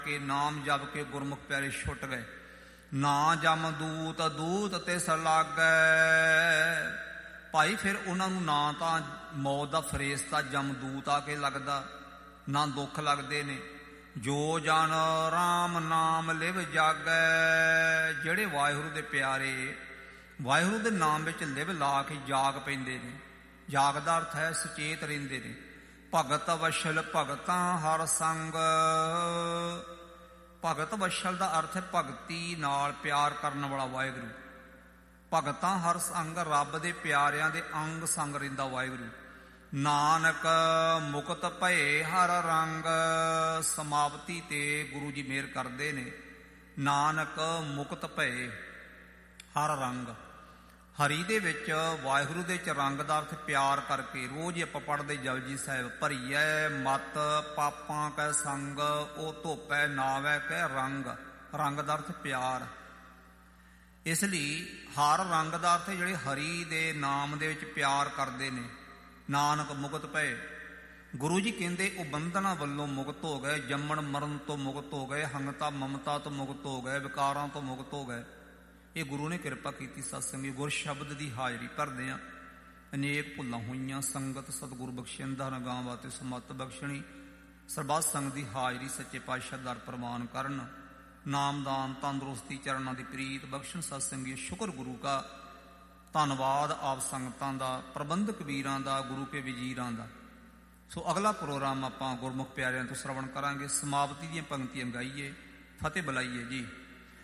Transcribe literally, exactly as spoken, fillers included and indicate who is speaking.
Speaker 1: ਕੇ ਨਾਮ ਜਪ ਕੇ ਗੁਰਮੁਖ ਪਿਆਰੇ ਛੁੱਟ ਗਏ। ਨਾ ਜਮ ਦੂਤ ਦੂਤ ਤਿਸ ਲਾਗੈ। ਭਾਈ ਫਿਰ ਉਹਨਾਂ ਨੂੰ ਨਾ ਤਾਂ ਮੌਤ ਦਾ ਫਰੇਸ਼ਤਾ ਜਮਦੂਤ ਆ ਕੇ ਲੱਗਦਾ, ਨਾ ਦੁੱਖ ਲੱਗਦੇ ਨੇ। ਜੋ ਜਨ ਰਾਮ ਨਾਮ ਲਿਵ ਜਾਗੈ। ਜਿਹੜੇ ਵਾਹਿਗੁਰੂ ਦੇ ਪਿਆਰੇ ਵਾਹਿਗੁਰੂ ਦੇ ਨਾਮ ਵਿੱਚ ਲਿਵ ਲਾ ਕੇ ਜਾਗ ਪੈਂਦੇ ਨੇ। ਜਾਗ ਦਾ ਅਰਥ ਹੈ ਸੁਚੇਤ ਰਹਿੰਦੇ ਨੇ। ਭਗਤ ਵਸ਼ਲ ਭਗਤਾਂ ਹਰ ਸੰਗ। ਭਗਤ ਵਸ਼ਲ ਦਾ ਅਰਥ ਹੈ ਭਗਤੀ ਨਾਲ ਪਿਆਰ ਕਰਨ ਵਾਲਾ ਵਾਹਿਗੁਰੂ। ਭਗਤਾਂ ਹਰ ਸੰਗ, ਰੱਬ ਦੇ ਪਿਆਰਿਆਂ ਦੇ ਅੰਗ ਸੰਗ ਰਹਿੰਦਾ ਵਾਹਿਗੁਰੂ। ਨਾਨਕ ਮੁਕਤ ਭਏ ਹਰ ਰੰਗ। ਸਮਾਪਤੀ ਤੇ ਗੁਰੂ ਜੀ ਮਿਹਰ ਕਰਦੇ ਨੇ। ਨਾਨਕ ਮੁਕਤ ਭਏ ਹਰ ਰੰਗ। ਹਰੀ ਦੇ ਵਿੱਚ ਵਾਹਿਗੁਰੂ ਦੇ ਵਿੱਚ ਰੰਗ ਦਾ ਅਰਥ ਪਿਆਰ ਕਰਕੇ। ਰੋਜ਼ ਹੀ ਆਪਾਂ ਪੜ੍ਹਦੇ ਜਪਜੀ ਸਾਹਿਬ, ਭਰੀਐ ਮਤ ਪਾਪਾਂ ਕੈ ਸੰਗ, ਉਹ ਧੋਪੈ ਨਾਵੈ ਕੈ ਰੰਗ। ਰੰਗ ਦਾ ਅਰਥ ਪਿਆਰ। ਇਸ ਲਈ ਹਰ ਰੰਗ ਦਾ ਅਰਥ ਜਿਹੜੇ ਹਰੀ ਦੇ ਨਾਮ ਦੇ ਵਿੱਚ ਪਿਆਰ ਕਰਦੇ ਨੇ। ਨਾਨਕ ਮੁਕਤ ਭਏ। ਗੁਰੂ ਜੀ ਕਹਿੰਦੇ ਉਹ ਬੰਧਨਾਂ ਵੱਲੋਂ ਮੁਕਤ ਹੋ ਗਏ, ਜੰਮਣ ਮਰਨ ਤੋਂ ਮੁਕਤ ਹੋ ਗਏ, ਹੰਗਤਾ ਮਮਤਾ ਤੋਂ ਮੁਕਤ ਹੋ ਗਏ, ਵਿਕਾਰਾਂ ਤੋਂ ਮੁਕਤ ਹੋ ਗਏ। ਇਹ ਗੁਰੂ ਨੇ ਕਿਰਪਾ ਕੀਤੀ। ਸਤਸੰਗੀ ਗੁਰ ਸ਼ਬਦ ਦੀ ਹਾਜ਼ਰੀ ਭਰਦੇ ਹਾਂ। ਅਨੇਕ ਭੁੱਲਾਂ ਹੋਈਆਂ, ਸੰਗਤ ਸਤਿਗੁਰੂ ਬਖਸ਼ਿੰਦਾ ਨਗਾਂ ਵਾਤੇ ਸਮੱਤ ਬਖਸ਼ਣੀ। ਸਰਬੱਤ ਸੰਗਤ ਦੀ ਹਾਜ਼ਰੀ ਸੱਚੇ ਪਾਤਸ਼ਾਹ ਦਰ ਪ੍ਰਵਾਨ ਕਰਨ। ਨਾਮਦਾਨ ਤੰਦਰੁਸਤੀ ਚਰਨਾਂ ਦੀ ਪ੍ਰੀਤ ਬਖਸ਼ਣ। ਸਤਸੰਗੀ ਸ਼ੁਕਰ ਗੁਰੂ ਕਾ, ਧੰਨਵਾਦ ਆਪ ਸੰਗਤਾਂ ਦਾ, ਪ੍ਰਬੰਧਕ ਵੀਰਾਂ ਦਾ, ਗੁਰੂ ਕੇ ਵਜ਼ੀਰਾਂ ਦਾ। ਸੋ ਅਗਲਾ ਪ੍ਰੋਗਰਾਮ ਆਪਾਂ ਗੁਰਮੁਖ ਪਿਆਰਿਆਂ ਤੋਂ ਸ਼ਰਵਣ ਕਰਾਂਗੇ। ਸਮਾਪਤੀ ਦੀਆਂ ਪੰਕਤੀਆਂ ਗਾਈਏ, ਫਤਿਹ ਬੁਲਾਈਏ ਜੀ।